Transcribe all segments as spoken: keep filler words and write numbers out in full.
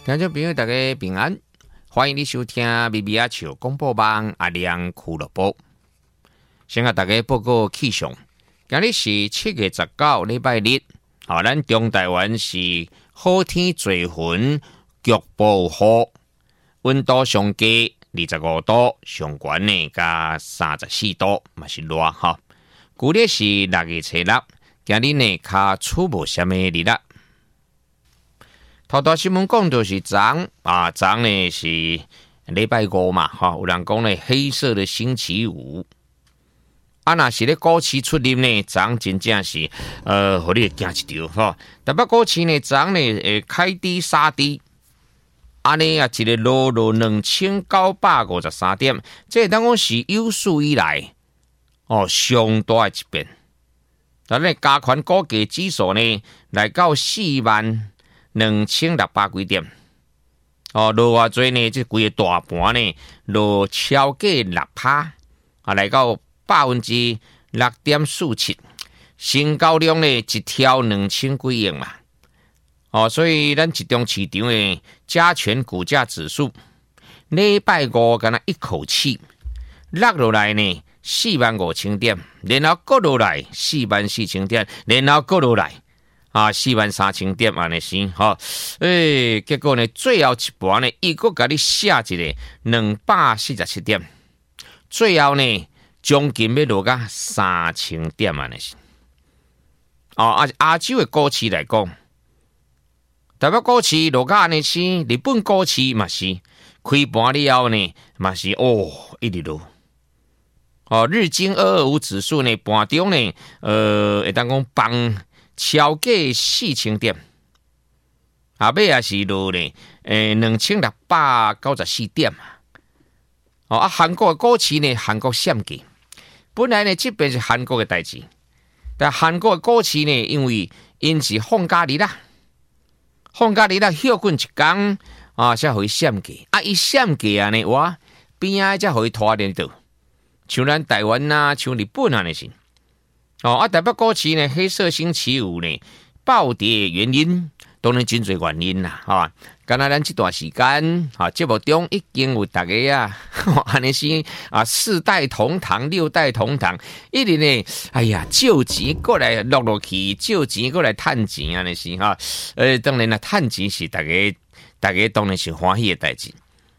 听众朋友大家平安，欢迎你收听咪咪啊笑广播网阿亮俱乐部。先甲大家报告气象，今日是七月十九礼拜日，好，咱中台湾是好天多云，局部雨，温度上低二十五度，上悬呢加三十四度，嘛是热哈。旧历是六月初六，今日呢较出无啥物日啦。头条新闻讲就是昨啊，昨呢是礼拜五嘛，哈，有人讲呢黑色的星期五。啊，若是咧股市出入呢，昨真正是呃，互你惊一跳哈。台北股市呢，昨呢会开低杀低，安尼啊，一个落落两千九百五十三点，这当讲是有史以来哦上大的一变。咱咧加权股价指数呢，来到四万两千六百几点，哦，落偌济呢？这规个大盘呢，落超过六趴，啊，来到百分之六点四七，成交量呢一条两千几亿嘛，哦，所以咱集中市场的加权股价指数，礼拜五敢若一口气落落来呢四万五千点，然后过落来四万四千点，然后过落来。啊，四万三千点安尼先，吼，诶，结果呢，最后一盘呢，伊阁甲你下一个两百四十七点，最后呢，将近要落到三千点安尼先。哦，啊，亚洲的股市来讲，台北股市落到安尼先，日本股市嘛是开盘了后呢，嘛是哦，一直落。哦，日经二二五指数呢，盘中呢，呃，会当讲放。超过四千点，后尾也是落呢，诶，两千六百九十四点嘛。哦，啊，韩国的股市呢，韩国险记，本来呢，这边是韩国的代志，但韩国的股市呢，因为因是放假日啦，放假日啦，休困一天啊，才会险记，啊，伊险记啊呢，哇，边仔才会拖连到，像咱台湾啊，像日本啊那是。哦，啊，台北股市呢，黑色星期五呢暴跌原因，当然真侪原因啦，哈、哦。敢若咱这段时间，哈、哦，节目中已经有大家啊，安尼是啊，四代同堂、六代同堂，一直呢，哎呀，借钱过来落落去，借钱过来趁钱安尼是哈。呃，当然啦，趁钱是大家大家当然是欢喜的代志，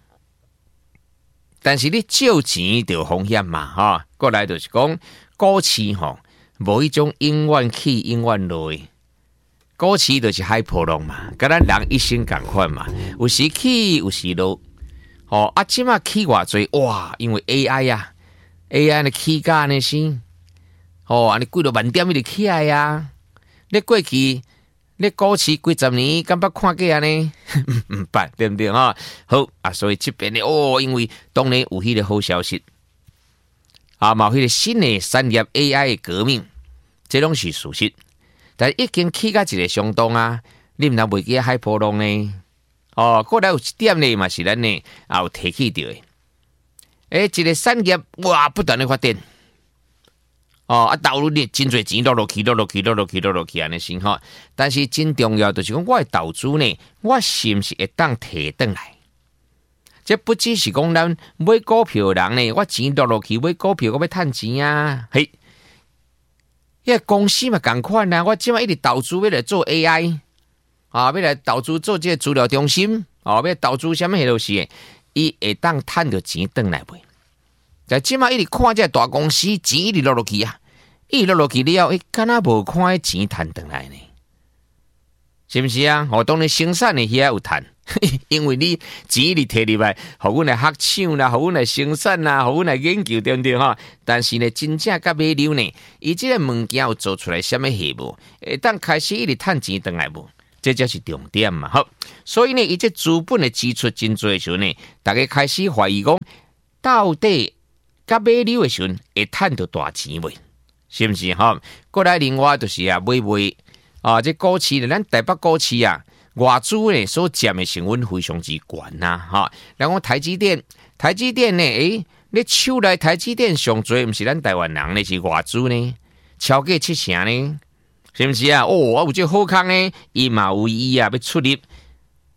但是你借钱就有风险嘛，哈、哦。过来就是讲股市吼。无一种永远起永远落的，股市就是海波浪嘛，跟咱人一生共款嘛，有时起有时落。哦，啊，即马起偌济哇，因为 A I 啊 ，A I 的起价呢是，哦，安尼几落万点伊就起来啊。你过去，你股市几十年，敢捌看过安尼？唔捌，对不对哈？好啊，所以这边呢，哦，因为当然有迄个好消息。啊，嘛，迄个新的产业 A I 的革命，这拢是事实。但已经起到一个相当啊，你毋通袂记海波浪呢？哦，过来有一点呢，嘛是咱呢也有提起到的。诶，一个产业哇，不断的发展。哦，啊，投入你真侪钱落落去，落落去，落落去，落落去安尼先吼。但是真重要就是讲，我的投资呢，我是毋是会当摕转来？这不只是讲咱买股票的人呢，我钱落落去买股票，我要趁钱啊！嘿，因为公司嘛同款啊，我即摆一直投资要来做 A I 啊，要来投资做这个资料中心啊，要投资什么迄都是，伊会当趁到钱转来袂？在即摆一直看这大公司钱一直落落去啊，一直落落去了，伊敢若无看钱趁转来呢？是不是啊？我当然生产的遐有趁。因为你钱你摕入来，互阮来学抢啦，互阮来生产啦，互阮来研究，对不对哈？但是呢，真正甲尾流呢，伊这个物件有做出来什么业务？会当开始一直趁钱转来无？这才是重点嘛。好，所以呢，伊这资本的支出真多的时候呢，大家开始怀疑讲，到底甲尾流的时候会趁到大钱未？是不是哈？过来另外就是啊，买卖啊，这股市呢，咱台北股市啊。外资呢所占的成分非常之悬呐，哈！然后台积电，台积电呢，诶，你手来台积电上最，不是咱台湾人呢，是外资呢，超过七成呢，是不是啊？哦，我有这好康呢，伊嘛有意啊，要出入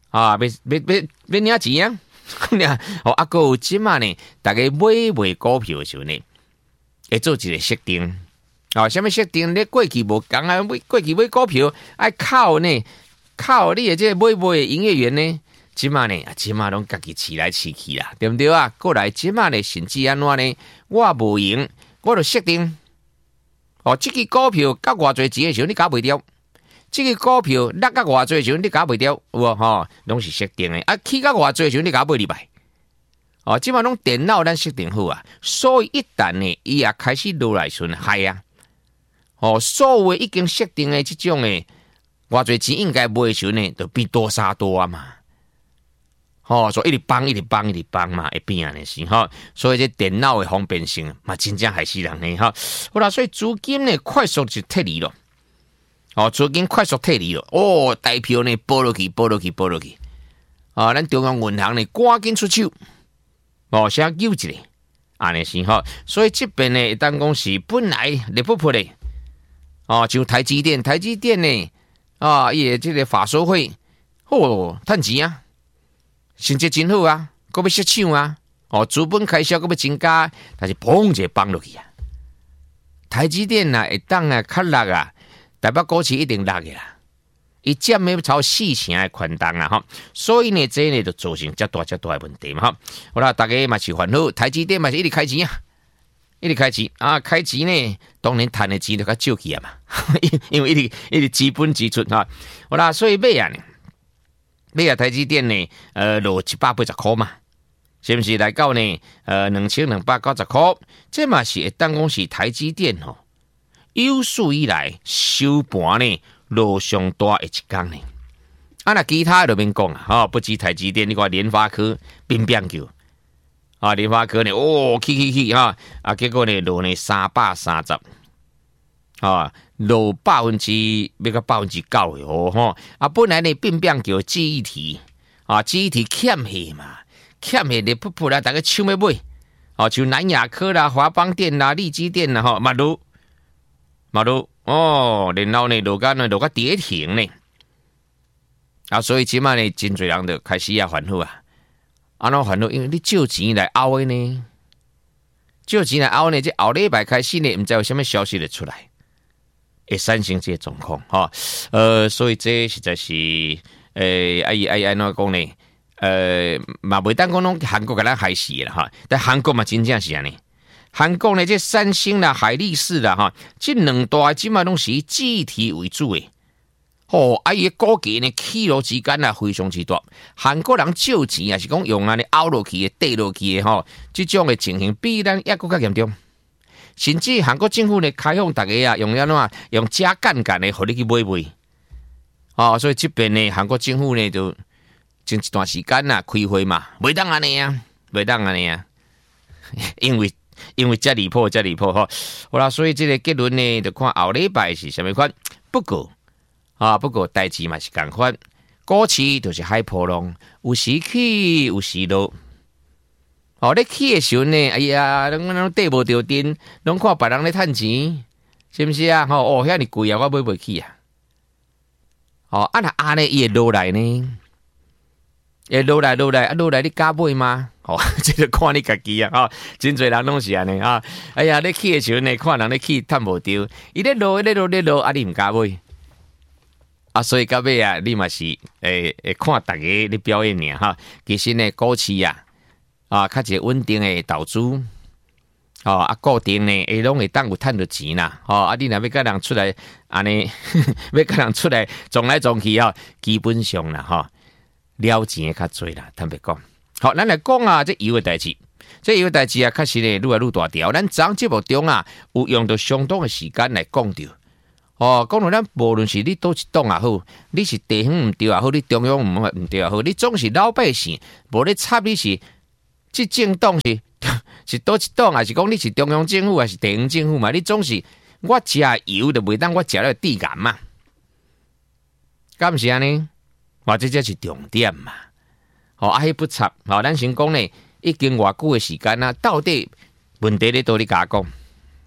啊，要要要要领钱啊！哦，啊，个有即嘛呢？大家买卖股票的时候呢，会做一个设定。哦，什么设定？你过去无讲啊，买过去买股票爱靠呢，靠你的这买卖的营业员呢，即嘛呢，啊，即嘛拢家己饲来饲去啦，对不对啊？过来即嘛呢，甚至安怎呢？我无赢，我就设定。哦，这个股票甲偌侪钱的时候，你搞袂掉。这个股票落到偌济时候，你搞袂掉，有无吼？拢是设定的。啊，起到偌济时候，你搞买入来。哦，即马拢电脑咱设定好啊，所以一旦呢，伊也开始落来时阵，嗨啊！哦，所有已经设定的这种的偌济钱应该买的时候呢，就变多杀多啊嘛。哦，所以一直帮，一直帮，一直帮嘛，会变安尼是吼。所以这电脑的方便性嘛，真正害死人呢哈。好啦，所以资金呢，快速就脱离了。哦，资金快速退离了，哦，代票呢拨落去，拨落去，拨落去，啊，咱中央银行呢赶紧出手，哦，先救一个，安尼是吼，所以这边呢，当讲是本来热不扑的，哦，像台积电，台积电呢，啊，伊这个法说会，哦，赚钱啊，成绩真好啊，搁要设厂啊，哦，资本开销搁要增加，但是砰一下放落去啊，台积电啊，会当啊较落啊。台北股市一定落的啦，伊占要超四成的宽档啊哈，所以呢，这呢就造成遮大遮大的问题嘛哈。好啦，大家嘛是烦恼，台积电嘛是一直开钱啊，一直开钱啊，开钱呢，当然赚的钱就较少去啊嘛，因为一直一直资本支出哈。好啦，所以买啊呢，买啊台积电呢，呃，落一百八十块嘛，是不是来到呢？呃，两千两百九十块，这嘛是会当讲是台积电吼。有史以来收盘呢落上大的一天呢，啊那其他就免讲啊，哈，不止台积电，你看联发科乒乒球啊，联发科呢，哦，起起起哈，啊，结果呢落呢三百三十，啊，落百分之要到百分之九的哦，哈，啊，本来呢乒乒球记忆体啊，记忆体欠下嘛，欠下你噗噗啦，大家抢要买，哦，像南亚科啦、华邦电啦、力积电啦，哈，嘛落。马路哦，然后呢，落到呢，落到跌停呢，啊，所以即马呢，真侪人就开始啊烦恼啊，啊，那烦恼，因为你借钱来熬的呢，借钱来熬呢，这后礼拜开始呢，唔知有什么消息就出来，会产生这个状况哈，呃，所以这实在是，诶、呃，哎哎哎，怎讲呢？呃，嘛袂当讲拢韩国给咱害死啦哈，但韩国嘛真正是安尼。韩国呢，这三星啦、海力士啦，哈，这两大即嘛拢是以记忆体为主的。哦，啊，伊股价呢起落之间啊非常之大。韩国人借钱也是讲用安尼凹落去的、跌落去的吼，这种的情形比咱抑更较严重。甚至韩国政府呢开放大家啊，用安怎用加杠杆的，互你去买卖。哦，所以这边呢，韩国政府呢就前一段时间啊开会嘛，袂当安尼啊，袂当安尼啊，因为。因为这离谱，这离谱哈，好啦，所以这个结论呢，就看后礼拜是什么款。不过啊，不过代志嘛是共款，股市就是海波浪，有时起有时落。哦，你起的时候呢，哎呀，拢拢缀无着阵，拢看别人咧趁钱，是不是啊？吼、哦，哦，遐尼贵啊，我买不起啊。哦，啊那安尼伊会落来呢？会落来落来啊，落来你敢买吗？哦，这就看你家己啊！哈，真侪人拢是安尼啊！哎呀，你去的时候呢，看人咧去趁无着，伊咧落咧落咧落，啊，你唔敢买啊！所以到尾啊，你嘛是诶诶，看大家咧表演尔哈。其实呢，股市啊，啊，较一个稳定的投资，哦啊，固定呢，会拢会当有趁到钱啦。哦啊，你若要甲人出来安尼，要甲人出来撞来撞去啊，基本上啦，哈，了钱较多啦，坦白讲。好，咱来讲啊，这油的代志，这油的代志啊，确实呢，愈来愈大条。咱昨节目中啊，有用到相当的时间来讲到。哦，讲到咱无论是你倒一档也好，你是地方唔对也好，你中央唔唔对也好，你总是老百姓，无咧插你是即政党是是倒一档，还是讲你是中央政府还是地方政府嘛？你总是我食油就袂当我食了地感嘛？敢毋是安尼？或者这是重点嘛？哦，啊，迄不插，哦，咱先讲呢，已经偌久的时间啊，到底问题咧，倒咧甲讲，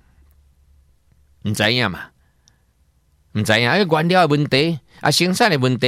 唔知影嘛？唔知影，啊，原料的问题，啊，生产的问题，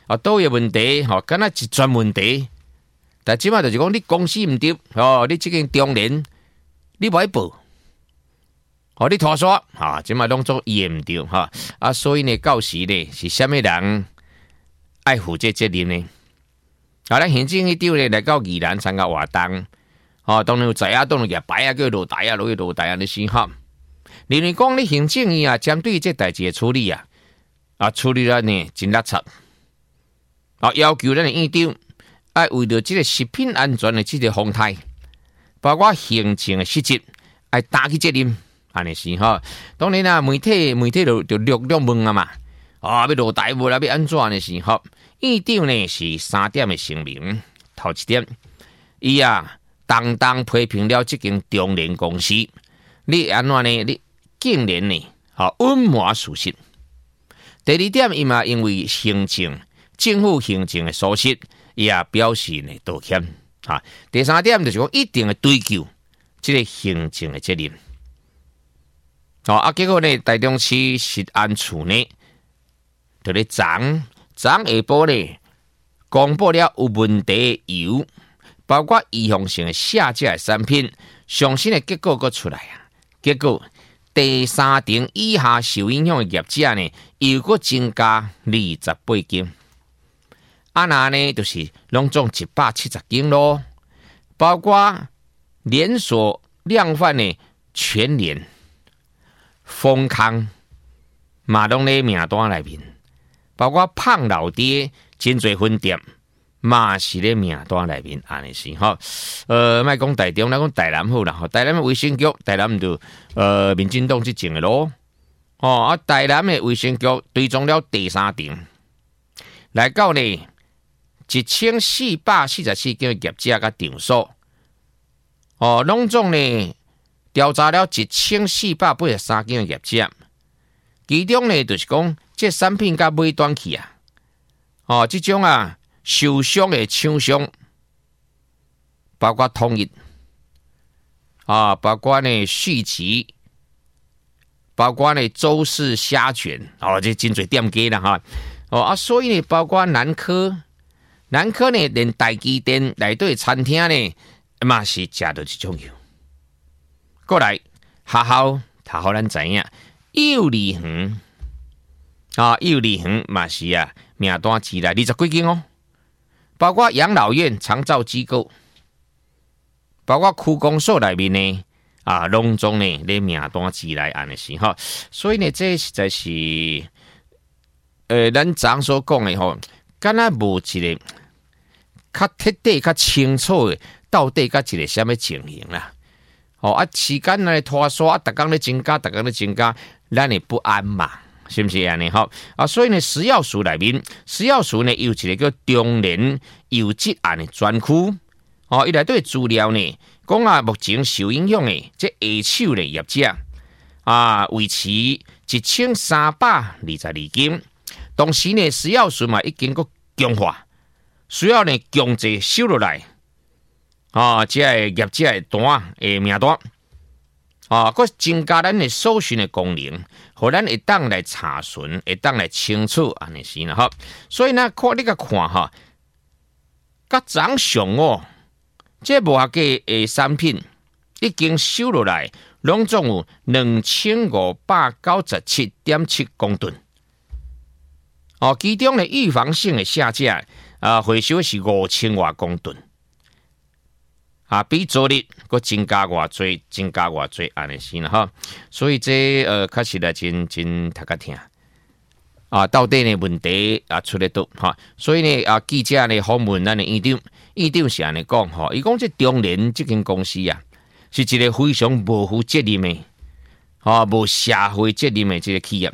啊，倒位问题吼，敢若一专问题。但即马就是讲，你公司毋对，哦，你即间中联，你无爱报，哦，你拖刷，哈，即马拢做伊毋对，哈，啊，所以呢，到时呢，是虾米人爱负这责任呢？啊，咱行政一长呢来到宜兰参加活动，哦，当然有在啊，当然也摆啊，叫落台啊，落去落台啊，你先哈。另外讲，你行政院啊，针对这代志的处理啊，啊，处理了呢，真垃圾。啊，要求咱的院长爱为着这个食品安全的这个风态，包括行政的失职，爱担起责任，安尼是哈。当然啦，媒体媒体就就略略问啊嘛，啊，要落台无啦，要安怎呢？是哈。院长呢是三点的声明，头一点，伊啊，当当批评了这间中联公司，你安怎呢？你竟然呢，啊，隐瞒事实。第二點，伊嘛因為行政政府行政的疏失，伊也表示呢道歉。啊，第三點就是講一定會追究這個行政的責任。哦，啊，結果呢，台中市食安處呢，就咧昨昨下晡呢，公布了有問題的油，包括預防性的下架的產品，上新的結果佫出來啊，結果。第三層以下受影響的業者呢，又佫增加二十八間，啊那呢就是攏總一百七十間咯，包括連鎖量販的全聯、豐康、嘛攏咧名單內面，包括胖老爹真濟分店。嘛是咧名單內面安尼是吼，呃，莫講台中，咱講台南好啦，吼，台南嘅衛生局，台南就呃民進黨執政嘅咯，哦，啊，台南嘅衛生局追蹤了第三場，來到呢一千四百四十四間業者甲場所，哦，攏總呢調查了一千四百八十三間業者，其中呢就是講這產品甲尾端去啊，哦，這種啊。受傷的廠商，包括統一啊，包括呢續集，包括呢周氏蝦卷，哦，這真侪店家啦哈，哦啊，所以呢，包括南科，南科呢連台積電內底餐廳呢，嘛是食到這種油。過來學校，學校咱知影，幼兒園啊，幼兒園嘛是啊，名單之內二十幾間哦。包括養老院、長照機構，包括區公所內面呢，啊，攏總呢，咧名單之內安尼是吼，所以呢，這實在是，呃，咱昨所講的吼，敢若無一個較徹底、較清楚的，到底甲一個什麼情形啦？哦啊，時間來拖刷，逐工咧增加，逐工咧增加，咱會不安嘛？是不是安尼吼？啊，所以呢，食藥署內面，食藥署呢有一個叫中聯藥劑案的專區，哦，伊內底資料呢，講啊，目前受影響的這下手的業者啊，維持一千三百二十二間，同時呢，食藥署嘛已經個強化，需要呢強制收落來，啊，這個業者的單的名單。啊，佮增加咱的搜尋的功能，互咱會當來查詢，會當來清楚安尼是啦，吼。所以呢，看你個看哈，甲掌上哦，這無合格嘅產品已經收落來，攏總有兩千五百九十七點七公噸。哦，其中呢預防性嘅下架啊，回收是五千外公噸。啊，比昨日佮增加偌濟，增加偌濟安尼是啦哈，所以這呃確實係真真讀較聽啊，到底呢問題啊出嚟到哈，所以呢啊記者呢訪問咱的院長，院長是安尼講吼，伊講這中聯這間公司啊，是一個非常無負責任的，啊無社會責任的這個企業，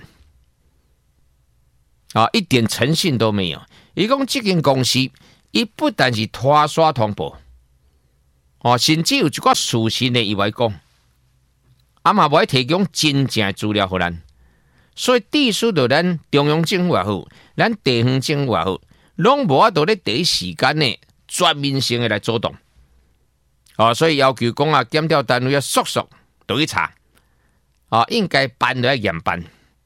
啊一點誠信都沒有。伊講這間公司，伊不但是拖刷通報。哦，甚至有一個事實的以外講，啊嘛無提供真正的資料給咱，所以致使到咱中央政府也好，咱地方政府也好，攏無法度咧第一時間呢全面性的來主動。哦，所以要求講啊，檢調單位要速速就去查，啊，應該辦就要嚴辦，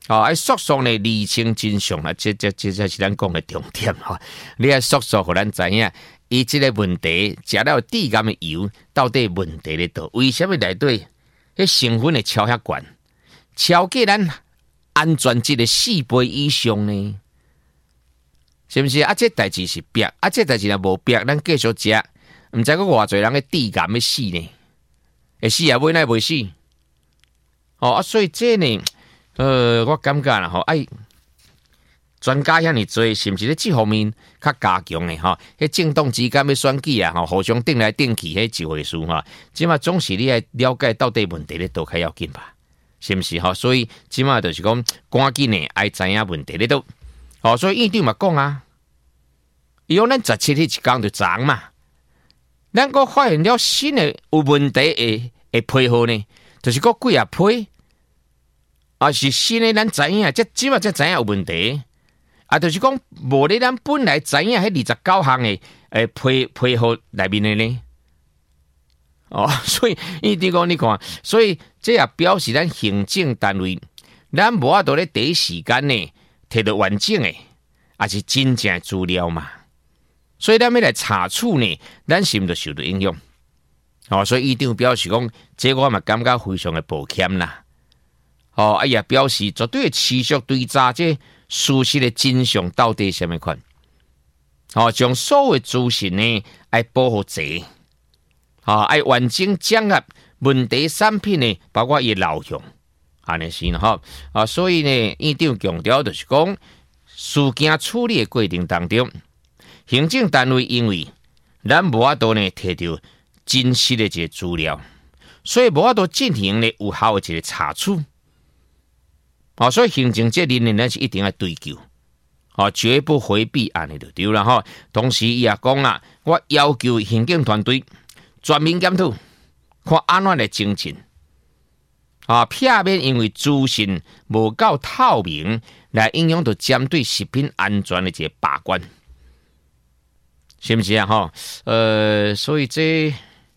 哦，爱速速呢厘清真相啊，这这这才是咱讲的重点哈。你爱速速互咱知影，伊即个问题食了低甘的油，到底问题咧倒？为什么内底迄成分会超遐悬，超过咱安全值的四倍以上呢？是不是啊？这代志是逼啊！这代志若无逼，咱继续食，毋知个偌侪人嘅低甘要死呢？会死啊？尾乃袂死？哦啊，所以这呢，呃，我感觉啦吼，哎，专家遐尼多，是毋是咧这方面较加强的吼？迄政党之间要选举啊，吼，互相顶来顶去，迄一回事吼。即马总是你爱了解到底问题咧倒较要紧吧？是毋是吼？所以即马就是讲，赶紧呢爱知影问题咧倒。哦，所以院长嘛讲啊，伊讲咱十七日一工就涨嘛，咱个发现了新的有问题的的配合呢，就是个几啊批，啊是新的咱知影，即即嘛才知影有问题，啊就是讲无咧咱本来知影迄二十九项的诶配配合内面的呢，哦，所以院长讲你看，所以这也表示咱行政单位，咱无法度咧第一时间呢。摕到完整的，也是真正的资料嘛，所以咱要来查处呢，咱是毋就受到影响。哦，所以院长表示讲，这我嘛感觉非常的抱歉啦。哦，哎呀，表示绝对持续追查这事实的真相到底什么款。哦，将所有资讯呢，爱保护者，哦，爱完整掌握问题产品呢，包括伊流向。安尼是吼啊，所以呢，院长强调就是讲，事件处理的过程当中，行政单位因为咱无法度呢摕到真实的一个资料，所以无法度进行呢有效的一个查处。啊，所以行政责任呢，咱是一定要追究，啊，绝不回避，安尼就对了吼。同时伊也讲啦，我要求行政团队全面检讨，看安怎来精进。啊，避免因为资讯无够透明，来影响到针对食品安全的一个把关，是不是啊？哈，呃，所以这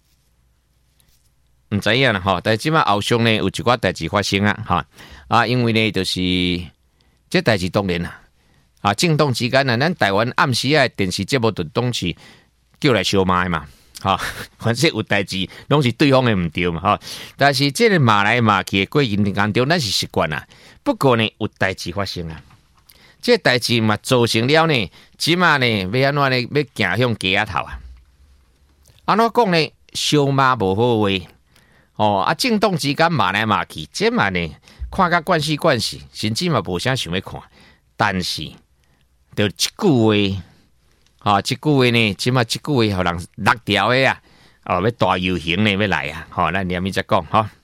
唔知影啦，哈。但係即馬後續呢有一寡代志發生啊，哈啊，因為呢就是這代志當然啦，啊，政黨之間啊，咱台灣暗時啊電視節目就當是叫來相罵嘛。哈，反正有代志，拢是对方的唔对嘛，哈。但是这个骂来骂去的过程当中，咱是习惯啦。不过呢，有代志发生啊，这代志嘛造成了呢，即马呢要安怎呢？要行向街头啊？安怎讲呢？相骂无好话哦，啊，政党之间骂来骂去，这嘛呢看甲惯势惯势，甚至嘛无啥想要看，但是就一句话。啊，即句话呢，即马即句话互人落掉的啊，哦，要大游行呢，要来啊，好，咱连咪再讲，哈。